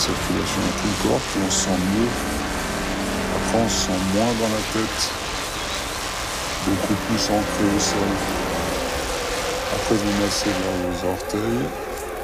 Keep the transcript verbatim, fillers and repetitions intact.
circulation dans tout le corps, puis on se sent mieux. Après, on se sent moins dans la tête, beaucoup plus ancré au sol. Après, vous massez vers vos orteils.